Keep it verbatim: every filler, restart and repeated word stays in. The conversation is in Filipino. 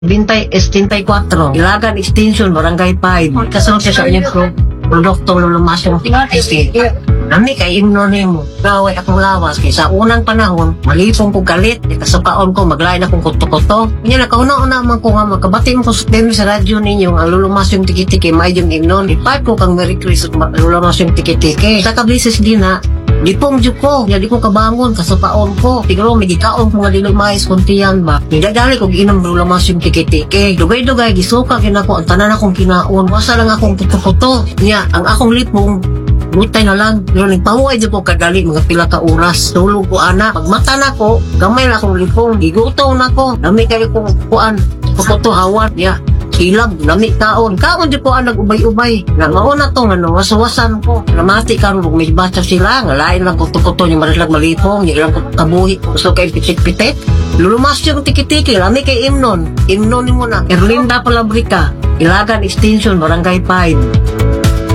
Bintay Estintay four, Ilagan Extension, Barangay five. Kasunod siya sa inyong pro produkto lulumasyong tigati. Nami kay imno nimo. Gaway akong lawas kay sa unang panahon, malipong ko galit, ikasukaon ko maglain akong kuto-kuto. Nya nakauna-una man ko nga makabati mo ko sa demo sa radyo ninyo ang lulumasyong tiki-tiki may yung imnon. Ipat ko kang Merry Christmas lulumasyong tiki-tiki. Sa kablises din na di pong juk ko, di ko kabangon, kasupaon ko. Tiguro, may gikaon ko nga dilo mais kuntiyan ba. Nidadali ko ginom lulamas yung tiki-tiki. Dugay-dugay, gisuka ginako, ang tanan akong kinaon. Wasa lang akong kuto-kuto. Nya, ang akong lipong, butay na lang. Pero nagpahuay di ko kadali, mga pila ka oras. Tulog ko, ana. Pagmata na ko, gamay na akong lipong. Giguto na ko. Dami kayo kong kuan. Kukuto hawan. Nya, hilab, lami kaon. Kaon di ko ang nag-ubay-ubay. Nga mauna to, nga wasawasan ko. Namati ka rin, may basa sila. Nga lain lang kuto-kuto, yung marilag malipong, yung ilang kabuhi. Gusto kayo pitik-pitik. Lulumas yung tiki-tiki, lami kay Imnon. Imnon mo na. Erlinda Palabrika, Ilagan Extension, Barangay five.